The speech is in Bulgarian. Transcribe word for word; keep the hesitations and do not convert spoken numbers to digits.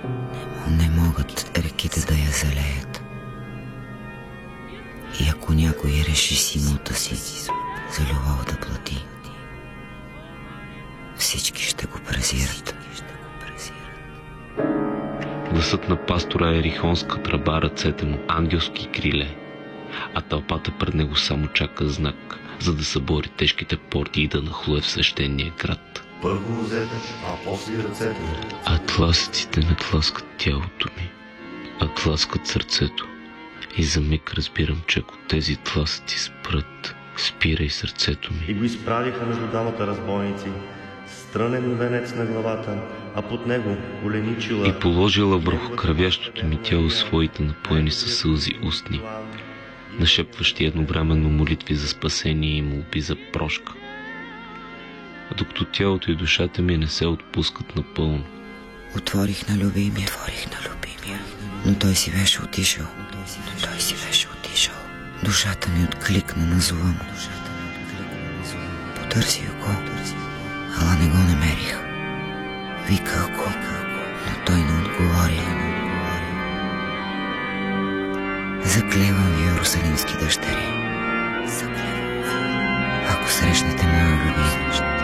Не могат реките да я залеят. И ако някой реши с имота си за любов да плати, всички ще го презират. Гласът на пастора Ерихонска тръба, ръцете му ангелски криле, а тълпата пред него само чака знак, за да събори тежките порти и да нахлуе в свещения град. Първо нозете, а после ръцете. А тласъците не тласкат тялото ми, а тласкат сърцето. И за миг разбирам, че ако тези тласъци спрат, спира и сърцето ми. И го изправиха между дамата разбойници, стрънен венец на главата, а под него голеничила. И положила върху кръвящото ми тяло своите напоени със сълзи устни, нашепващи едновременно молитви за спасение и молби за прошка. А докато тялото и душата ми не се отпускат напълно. Отворих на любимия, отворих на любимия, но той си беше отишъл, но той си беше отишъл. Душата ми откликна на зова му. Потърсих го, ала не го намерих. Виках го, но той не отговори. Заклевам ви, Йерусалимски дъщери, ако срещнете моя любим,